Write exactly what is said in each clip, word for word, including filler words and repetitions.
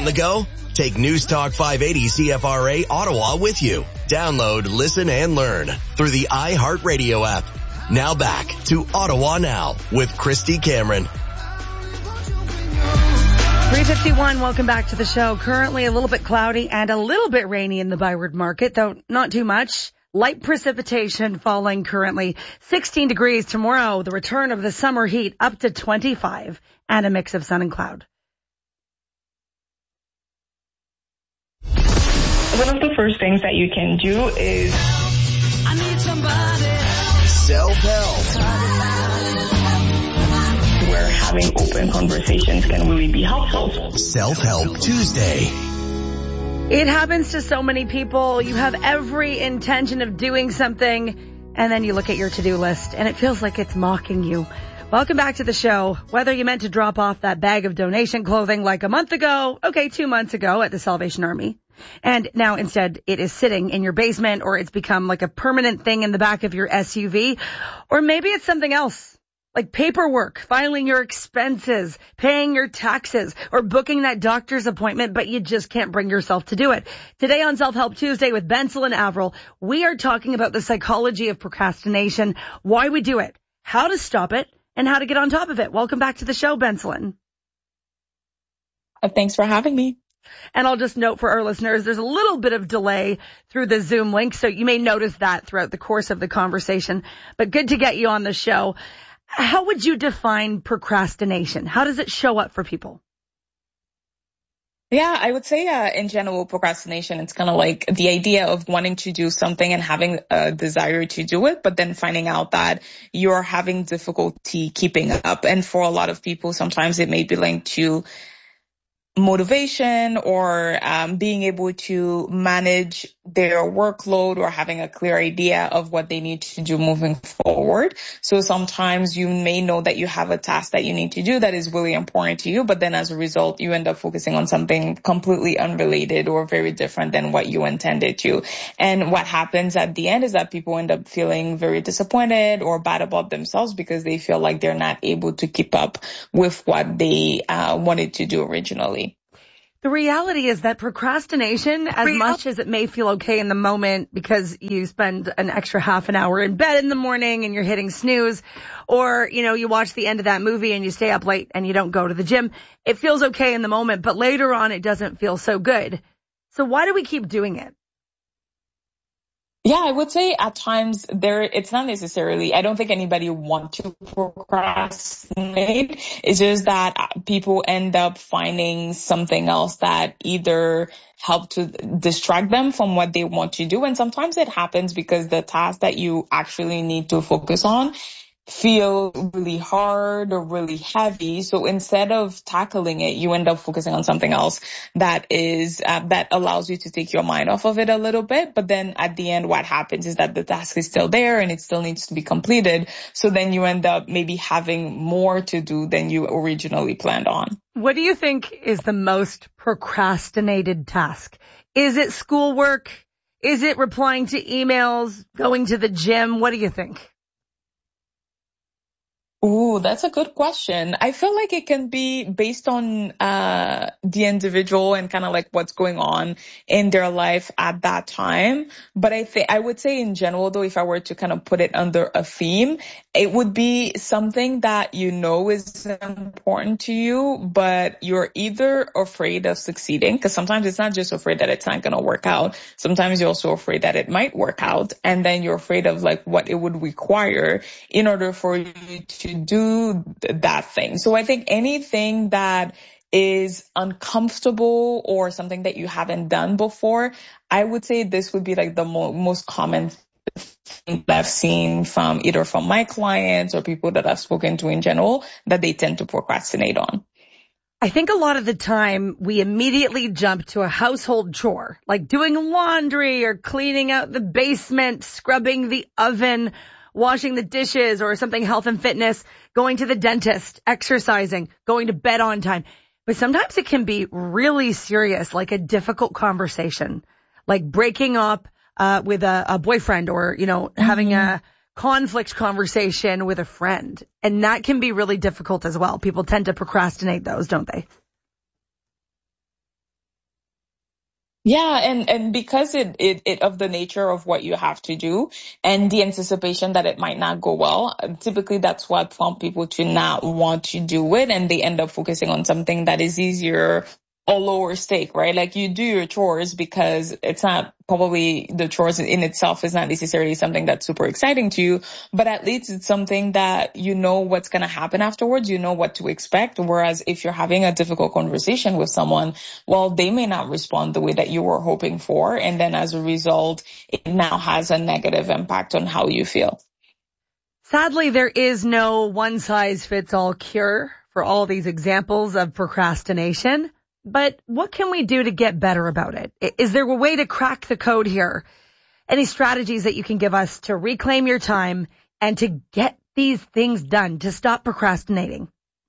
On the go? Take News Talk five eighty C F R A Ottawa with you. Download, listen, and learn through the iHeartRadio app. Now back to Ottawa Now with Christy Cameron. three fifty-one, welcome back to the show. Currently a little bit cloudy and a little bit rainy in the Byward Market, though not too much. Light precipitation falling currently. sixteen degrees tomorrow, the return of the summer heat up to twenty-five and a mix of sun and cloud. One of the first things that you can do is I need somebody. Self-help. Where having open conversations can really be helpful. Self-Help Tuesday. It happens to so many people. You have every intention of doing something, and then you look at your to-do list, and it feels like it's mocking you. Welcome back to the show. Whether you meant to drop off that bag of donation clothing like a month ago, okay, two months ago at the Salvation Army, and now instead it is sitting in your basement, or it's become like a permanent thing in the back of your S U V, or maybe it's something else. Like paperwork, filing your expenses, paying your taxes, or booking that doctor's appointment, but you just can't bring yourself to do it. Today on Self-Help Tuesday with Bensel and Avril, we are talking about the psychology of procrastination, why we do it, how to stop it, and how to get on top of it. Welcome back to the show, Benselin. Uh, thanks for having me. And I'll just note for our listeners, there's a little bit of delay through the Zoom link, so you may notice that throughout the course of the conversation. But good to get you on the show. How would you define procrastination? How does it show up for people? Yeah, I would say uh, in general, procrastination, it's kind of like the idea of wanting to do something and having a desire to do it, but then finding out that you're having difficulty keeping up. And for a lot of people, sometimes it may be linked to motivation or um, being able to manage their workload or having a clear idea of what they need to do moving forward. So sometimes you may know that you have a task that you need to do that is really important to you, but then as a result, you end up focusing on something completely unrelated or very different than what you intended to. And what happens at the end is that people end up feeling very disappointed or bad about themselves because they feel like they're not able to keep up with what they uh, wanted to do originally. The reality is that procrastination, as Real- much as it may feel okay in the moment because you spend an extra half an hour in bed in the morning and you're hitting snooze, or, you know, you watch the end of that movie and you stay up late and you don't go to the gym, it feels okay in the moment, but later on it doesn't feel so good. So why do we keep doing it? Yeah, I would say at times there, it's not necessarily, I don't think anybody wants to procrastinate. It's just that people end up finding something else that either help to distract them from what they want to do. And sometimes it happens because the task that you actually need to focus on feel really hard or really heavy. So instead of tackling it, you end up focusing on something else that is, uh, that allows you to take your mind off of it a little bit. But then at the end, what happens is that the task is still there and it still needs to be completed. So then you end up maybe having more to do than you originally planned on. What do you think is the most procrastinated task? Is it schoolwork? Is it replying to emails, going to the gym? What do you think? Ooh, that's a good question. I feel like it can be based on uh the individual and kind of like what's going on in their life at that time. But I think I would say in general, though, if I were to kind of put it under a theme, it would be something that you know is important to you, but you're either afraid of succeeding, because sometimes it's not just afraid that it's not going to work out. Sometimes you're also afraid that it might work out, and then you're afraid of like what it would require in order for you to do that thing. So I think anything that is uncomfortable or something that you haven't done before, I would say this would be like the mo- most common thing that I've seen from either from my clients or people that I've spoken to in general that they tend to procrastinate on. I think a lot of the time we immediately jump to a household chore, like doing laundry or cleaning out the basement, scrubbing the oven, washing the dishes, or something health and fitness, going to the dentist, exercising, going to bed on time. But sometimes it can be really serious, like a difficult conversation, like breaking up uh with a, a boyfriend, or, you know, mm-hmm. having a conflict conversation with a friend. And that can be really difficult as well. People tend to procrastinate those, don't they? Yeah, and, and because it, it, it of the nature of what you have to do and the anticipation that it might not go well, typically that's what prompts people to not want to do it, and they end up focusing on something that is easier or lower stake, right? Like you do your chores because it's not probably the chores in itself is not necessarily something that's super exciting to you, but at least it's something that you know what's going to happen afterwards. You know what to expect. Whereas if you're having a difficult conversation with someone, well, they may not respond the way that you were hoping for. And then as a result, it now has a negative impact on how you feel. Sadly, there is no one size fits all cure for all these examples of procrastination. But what can we do to get better about it? Is there a way to crack the code here? Any strategies that you can give us to reclaim your time and to get these things done, to stop procrastinating?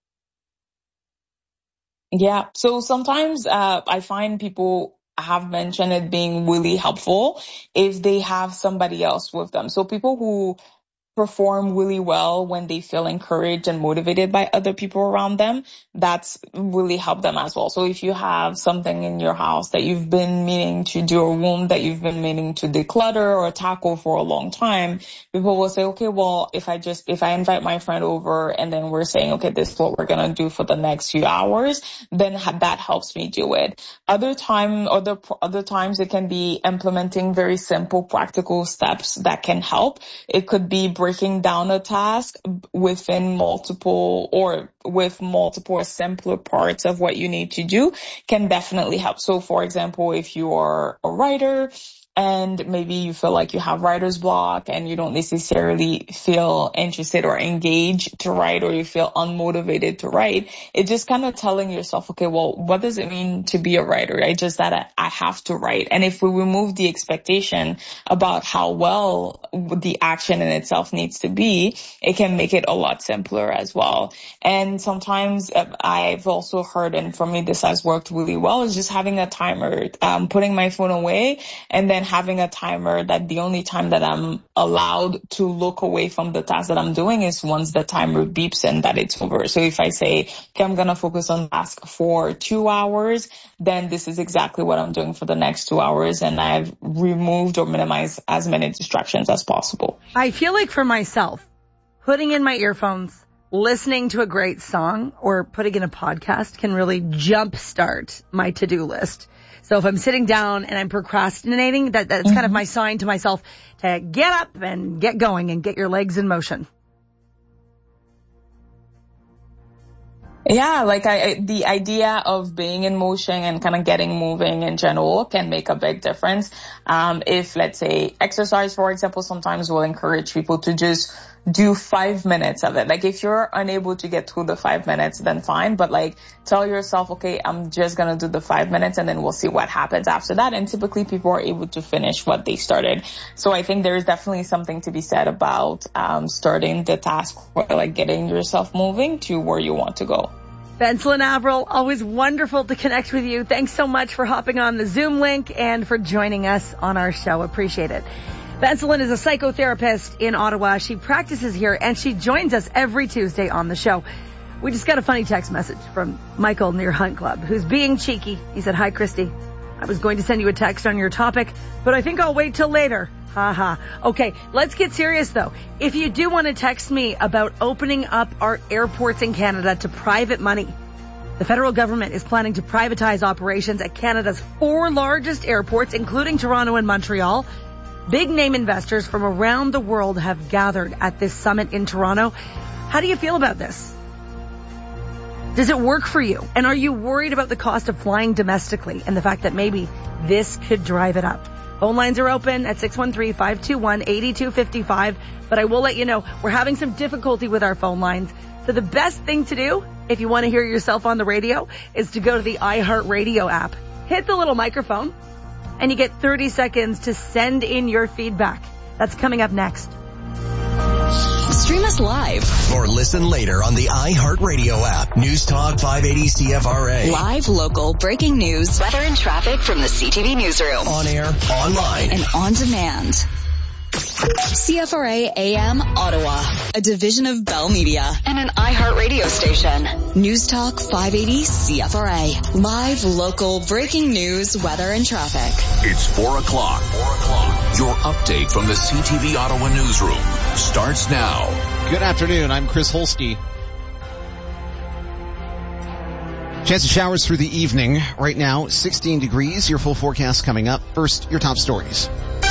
Yeah. So sometimes uh, I find people have mentioned it being really helpful if they have somebody else with them. So people who perform really well when they feel encouraged and motivated by other people around them, that's really helped them as well. So if you have something in your house that you've been meaning to do, a room that you've been meaning to declutter or tackle for a long time, people will say, okay, well, if I just, if I invite my friend over and then we're saying, okay, this is what we're going to do for the next few hours, then that helps me do it. Other time, other, other times it can be implementing very simple, practical steps that can help. It could be breaking down a task within multiple or with multiple simpler parts of what you need to do can definitely help. So for example, if you are a writer and maybe you feel like you have writer's block and you don't necessarily feel interested or engaged to write, or you feel unmotivated to write, it's just kind of telling yourself, okay, well, what does it mean to be a writer? I just that I, I have to write. And if we remove the expectation about how well the action in itself needs to be, it can make it a lot simpler as well. And sometimes I've also heard, and for me, this has worked really well, is just having a timer, um, putting my phone away and then having a timer that the only time that I'm allowed to look away from the task that I'm doing is once the timer beeps and that it's over. So if I say, okay, I'm going to focus on task for two hours, then this is exactly what I'm doing for the next two hours. And I've removed or minimized as many distractions as possible. I feel like for myself, putting in my earphones, listening to a great song or putting in a podcast can really jumpstart my to-do list. So if I'm sitting down and I'm procrastinating, that that's mm-hmm. kind of my sign to myself to get up and get going and get your legs in motion. Yeah, like I, I, the idea of being in motion and kind of getting moving in general can make a big difference. Um, if, let's say, exercise, for example, sometimes we'll encourage people to just do five minutes of it. Like if you're unable to get through the five minutes, then fine. But like tell yourself, okay, I'm just going to do the five minutes and then we'll see what happens after that. And typically people are able to finish what they started. So I think there is definitely something to be said about um, starting the task, or like getting yourself moving to where you want to go. Bencelin Avril, always wonderful to connect with you. Thanks so much for hopping on the Zoom link and for joining us on our show. Appreciate it. Bencelin is a psychotherapist in Ottawa. She practices here and she joins us every Tuesday on the show. We just got a funny text message from Michael near Hunt Club, who's being cheeky. He said, "Hi, Christy. I was going to send you a text on your topic, but I think I'll wait till later." Ha ha. Okay, let's get serious though. If you do want to text me about opening up our airports in Canada to private money, the federal government is planning to privatize operations at Canada's four largest airports, including Toronto and Montreal. Big name investors from around the world have gathered at this summit in Toronto. How do you feel about this? Does it work for you? And are you worried about the cost of flying domestically and the fact that maybe this could drive it up? Phone lines are open at six one three, five two one, eight two five five. But I will let you know, we're having some difficulty with our phone lines. So the best thing to do, if you want to hear yourself on the radio, is to go to the iHeartRadio app. Hit the little microphone, and you get thirty seconds to send in your feedback. That's coming up next. Stream us live or listen later on the iHeartRadio app. News Talk five eighty C F R A. Live, local, breaking news, weather and traffic from the C T V newsroom. On air, online, and on demand. C F R A A M Ottawa, a division of Bell Media and an iHeartRadio station. News Talk five eighty C F R A. Live, local, breaking news, weather, and traffic. It's four o'clock. Four o'clock. Your update from the C T V Ottawa newsroom starts now. Good afternoon. I'm Chris Holsky. Chance of showers through the evening. Right now, sixteen degrees. Your full forecast coming up. First, your top stories.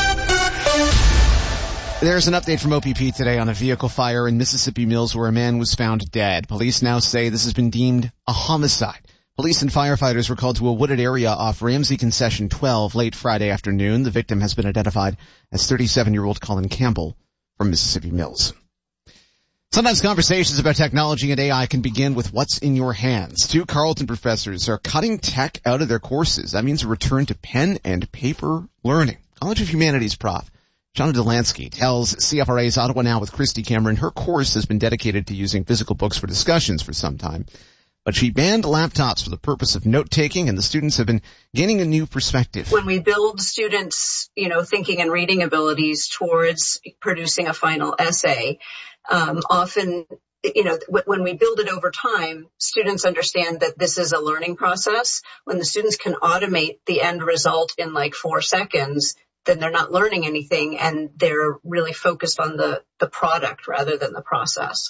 There's an update from O P P today on a vehicle fire in Mississippi Mills where a man was found dead. Police now say this has been deemed a homicide. Police and firefighters were called to a wooded area off Ramsey Concession twelve late Friday afternoon. The victim has been identified as thirty-seven-year-old Colin Campbell from Mississippi Mills. Sometimes conversations about technology and A I can begin with what's in your hands. Two Carleton professors are cutting tech out of their courses. That means a return to pen and paper learning. College of Humanities prof Shauna Delansky tells C F R A's Ottawa Now with Christy Cameron her course has been dedicated to using physical books for discussions for some time. But she banned laptops for the purpose of note-taking, and the students have been gaining a new perspective. When we build students, you know, thinking and reading abilities towards producing a final essay, um, often, you know, when we build it over time, students understand that this is a learning process. When the students can automate the end result in like four seconds, then they're not learning anything and they're really focused on the, the product rather than the process.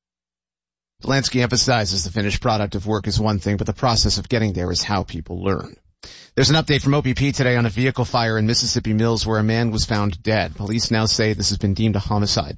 Delansky emphasizes the finished product of work is one thing, but the process of getting there is how people learn. There's an update from O P P today on a vehicle fire in Mississippi Mills where a man was found dead. Police now say this has been deemed a homicide.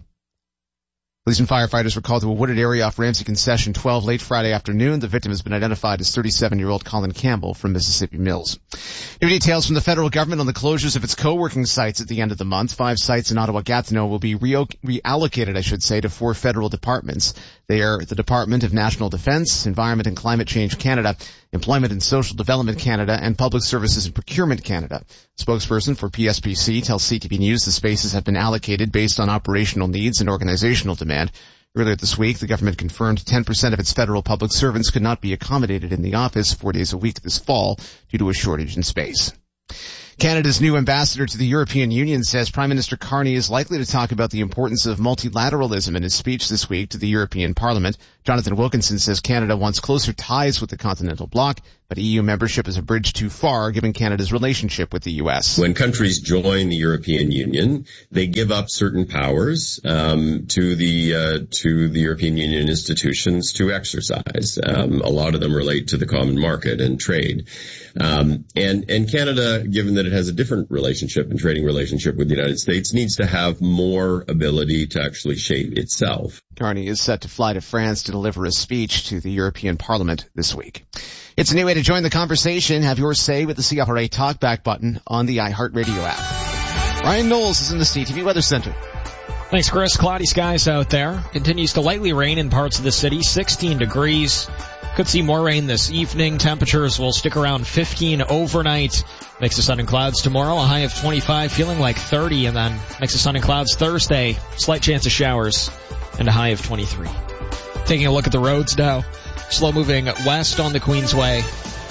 Police and firefighters were called to a wooded area off Ramsey Concession twelve late Friday afternoon. The victim has been identified as thirty-seven-year-old Colin Campbell from Mississippi Mills. New details from the federal government on the closures of its co-working sites at the end of the month. Five sites in Ottawa-Gatineau will be re- reallocated, I should say, to four federal departments. They are the Department of National Defence, Environment and Climate Change Canada, Employment and Social Development Canada, and Public Services and Procurement Canada. Spokesperson for P S P C tells C T V News the spaces have been allocated based on operational needs and organizational demand. Earlier this week, the government confirmed ten percent of its federal public servants could not be accommodated in the office four days a week this fall due to a shortage in space. Canada's new ambassador to the European Union says Prime Minister Carney is likely to talk about the importance of multilateralism in his speech this week to the European Parliament. Jonathan Wilkinson says Canada wants closer ties with the continental bloc, but E U membership is a bridge too far given Canada's relationship with the U S. When countries join the European Union, they give up certain powers um, to the uh, to the European Union institutions to exercise. Um, a lot of them relate to the common market and trade. Um, and, and Canada, given that it has a different relationship and trading relationship with the United States, needs to have more ability to actually shape itself. Carney is set to fly to France to deliver a speech to the European Parliament this week. It's a new way to join the conversation. Have your say with the C F R A Talkback button on the iHeartRadio app. Ryan Knowles is in the C T V Weather Center. Thanks, Chris. Cloudy skies out there. Continues to lightly rain in parts of the city. sixteen degrees. Could see more rain this evening. Temperatures will stick around fifteen overnight. Mix of sun and clouds tomorrow. A high of twenty-five, feeling like thirty. And then mix of sun and clouds Thursday. Slight chance of showers and a high of twenty-three. Taking a look at the roads now. Slow moving west on the Queensway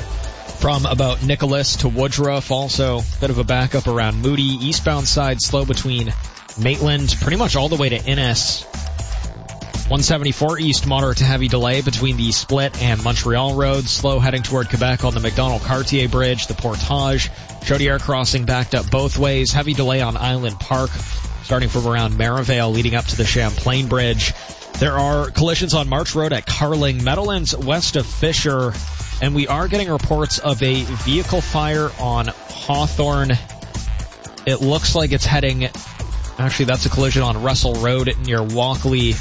from about Nicholas to Woodruff. Also, a bit of a backup around Moody. Eastbound side slow between Maitland, pretty much all the way to Innes. one seventy-four east, moderate to heavy delay between the Split and Montreal roads. Slow heading toward Quebec on the McDonald-Cartier Bridge, the Portage. Chaudière crossing backed up both ways. Heavy delay on Island Park, starting from around Merivale, leading up to the Champlain Bridge. There are collisions on March Road at Carling, Meadowlands west of Fisher, and we are getting reports of a vehicle fire on Hawthorne. It looks like it's heading, actually that's a collision on Russell Road near Walkley,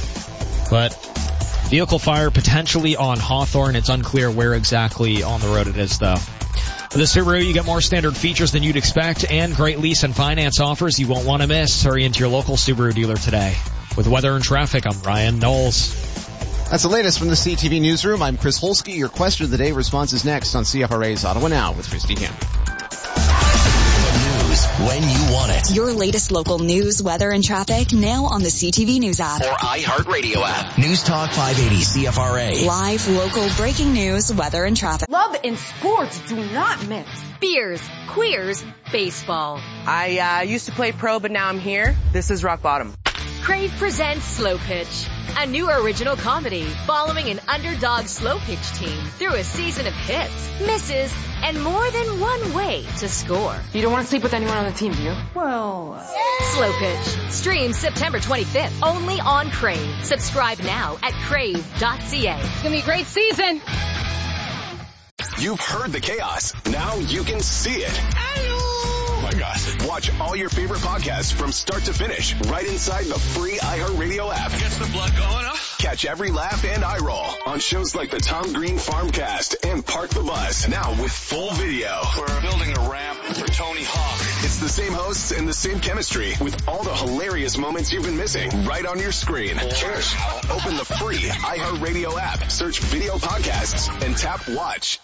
but vehicle fire potentially on Hawthorne. It's unclear where exactly on the road it is though. For the Subaru, you get more standard features than you'd expect and great lease and finance offers you won't want to miss. Hurry into your local Subaru dealer today. With weather and traffic, I'm Ryan Knowles. That's the latest from the C T V Newsroom. I'm Chris Holsky. Your question of the day response is next on C F R A's Ottawa Now with Christy Cameron. The news news when you want it. Your latest local news, weather, and traffic now on the C T V News app. Or iHeartRadio app. News Talk five eighty C F R A. Live, local, breaking news, weather, and traffic. Love and sports do not mix. Beers, queers, baseball. I uh, used to play pro, but now I'm here. This is rock bottom. Crave presents Slow Pitch, a new original comedy following an underdog slow pitch team through a season of hits, misses, and more than one way to score. You don't want to sleep with anyone on the team, do you? Well, uh... Slow Pitch. Streams September twenty-fifth, only on Crave. Subscribe now at crave dot c a. It's going to be a great season. You've heard the chaos. Now you can see it. Oh my gosh. Watch all your favorite podcasts from start to finish right inside the free iHeartRadio app. Gets the blood going, huh? Catch every laugh and eye roll on shows like the Tom Green Farmcast and Park the Bus. Now with full video. We're building a ramp for Tony Hawk. It's the same hosts and the same chemistry with all the hilarious moments you've been missing right on your screen. Cheers. Open the free iHeartRadio app, search video podcasts, and tap watch.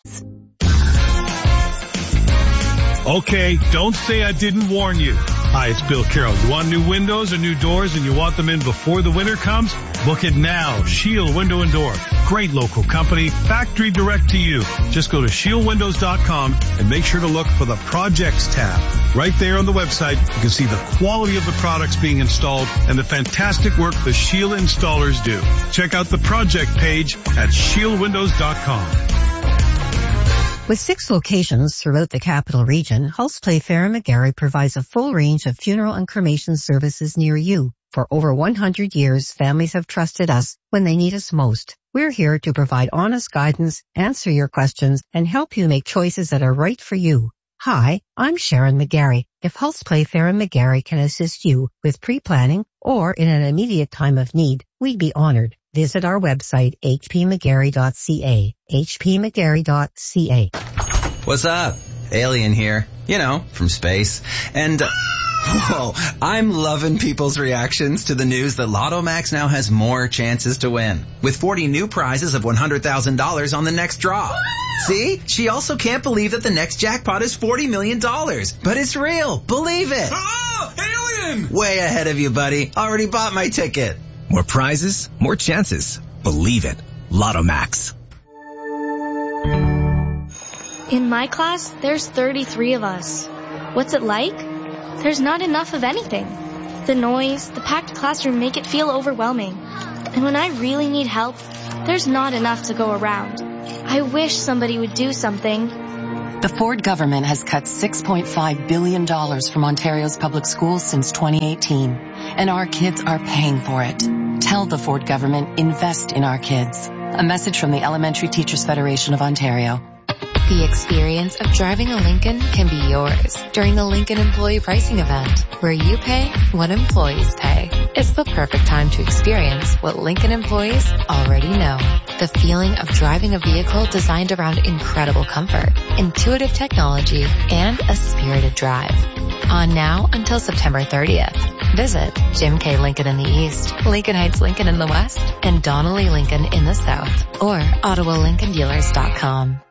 Okay, don't say I didn't warn you. Hi, it's Bill Carroll. You want new windows or new doors and you want them in before the winter comes? Book it now. Shield Window and Door. Great local company. Factory direct to you. Just go to shield windows dot com and make sure to look for the Projects tab. Right there on the website, you can see the quality of the products being installed and the fantastic work the Shield installers do. Check out the project page at shield windows dot com. With six locations throughout the capital region, Hulse Playfair and McGarry provides a full range of funeral and cremation services near you. For over one hundred years, families have trusted us when they need us most. We're here to provide honest guidance, answer your questions, and help you make choices that are right for you. Hi, I'm Sharon McGarry. If Hulse Playfair and McGarry can assist you with pre-planning or in an immediate time of need, we'd be honored. Visit our website, h p mcgarry dot c a, h p mcgarry dot c a. What's up? Alien here. You know, from space. And, uh, whoa, I'm loving people's reactions to the news that Lotto Max now has more chances to win. With forty new prizes of one hundred thousand dollars on the next draw. See? She also can't believe that the next jackpot is forty million dollars. But it's real. Believe it. Oh, alien! Way ahead of you, buddy. Already bought my ticket. More prizes, more chances. Believe it. Lotto Max. In my class, there's thirty-three of us. What's it like? There's not enough of anything. The noise, the packed classroom make it feel overwhelming. And when I really need help, there's not enough to go around. I wish somebody would do something. The Ford government has cut six point five billion dollars from Ontario's public schools since twenty eighteen, and our kids are paying for it. Tell the Ford government, invest in our kids. A message from the Elementary Teachers Federation of Ontario. The experience of driving a Lincoln can be yours during the Lincoln Employee Pricing Event, where you pay what employees pay. It's the perfect time to experience what Lincoln employees already know. The feeling of driving a vehicle designed around incredible comfort, intuitive technology, and a spirited drive. On now until September thirtieth. Visit Jim K. Lincoln in the East, Lincoln Heights Lincoln in the West, and Donnelly Lincoln in the South, or ottawa lincoln dealers dot com.